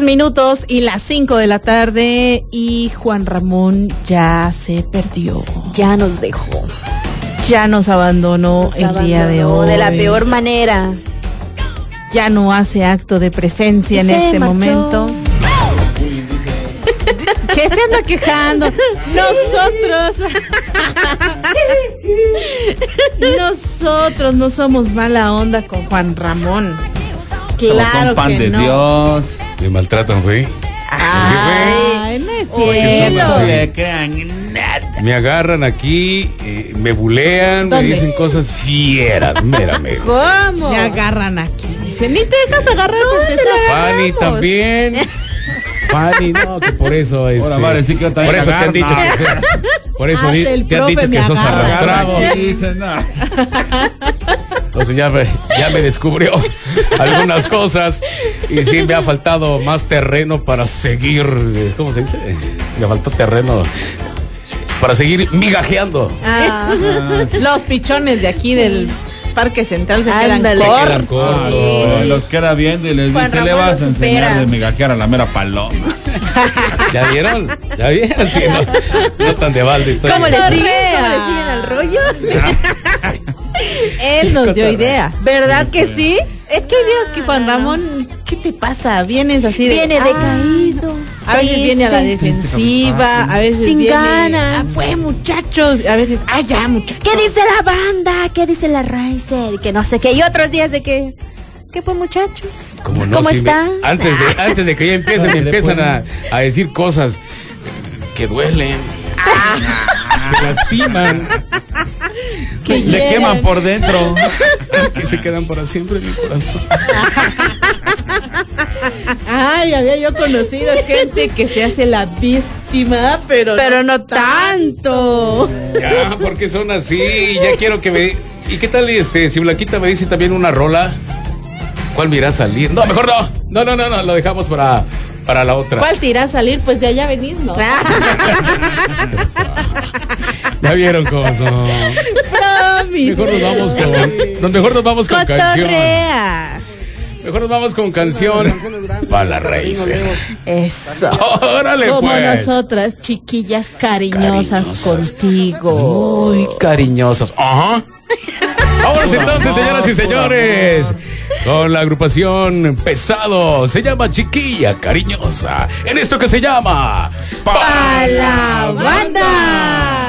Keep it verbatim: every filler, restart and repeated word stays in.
Tres minutos y las cinco de la tarde y Juan Ramón ya se perdió. Ya nos dejó. Ya nos abandonó Nos el abandonó día de hoy. de la peor manera. Ya no hace acto de presencia Y en se este marchó. momento. ¿Qué se anda quejando? Nosotros. Nosotros no somos mala onda con Juan Ramón. Claro son pan que de no. Dios. Me maltratan, güey. Ay, no es Oye, cierto. son No así. le crean nada. Me agarran aquí, eh, me bulean, me ¿Dónde? dicen cosas fieras, mírame. ¿Cómo? Me agarran aquí. Dice, ni te dejas agarrar por empezar. Fanny también. Fanny, no, que por eso este, Ahora va a decir que yo también por eso te han agarro, dicho no. que sos- por eso Hasta di- el te han profe dicho me que sos agarra. arrastrado. Dice, no. Entonces ya me, ya me descubrió algunas cosas y sí me ha faltado más terreno para seguir, eh, ¿cómo se dice? Me faltó terreno para seguir migajeando. Ah, los pichones de aquí del Parque Central se Ándale. quedan Se quedan cortos. cortos. Ah, los queda viendo y les Juan dice, le Ramón vas a lo enseñar supera. de migajear a la mera paloma. ¿Ya vieron? ¿Ya vieron? Sí, no, no tan de balde. estoy- ¿Cómo le siguen? Torrea. ¿Cómo le siguen al rollo? Él nos dio ideas. ¿Verdad que sí? Es que hay días que Juan Ramón, ¿qué te pasa? Vienes así de... Viene ah, decaído. A veces viene a la triste. defensiva, a veces Sin viene... ganas. Ah, pues muchachos, a veces... Ah, ya muchachos. ¿Qué dice la banda? ¿Qué dice la Riser? Que no sé qué. Y otros días de que... ¿Qué pues, muchachos? ¿Cómo no? ¿Cómo Sí, me- están? antes, de, antes de que ya empiecen, me empiezan a, a decir cosas que duelen, que lastiman, Que Le hieran. queman por dentro. que se quedan para siempre en mi corazón. Ay, había yo conocido gente que se hace la víctima, pero, Pero no tanto. Ya, porque son así, ya quiero que me... ¿Y qué tal este, si Blanquita me dice también una rola? ¿Cuál me irá a salir? No, mejor no. No, no, no, no, lo dejamos para, para la otra. ¿Cuál te irá a salir? Pues de allá venís, ¿no? Ya vieron cómo son. Promis. Mejor nos vamos con... no, mejor nos vamos con canción. Cotorrea. Mejor nos vamos con canción. Para la raíces. Eso. Órale, Como pues. nosotras, chiquillas cariñosas, Cariñosas. contigo. Muy cariñosas. Ajá. Vámonos entonces, señoras y señores, con la agrupación Pesado. Se llama Chiquilla Cariñosa. En esto que se llama... ¡Pa la banda!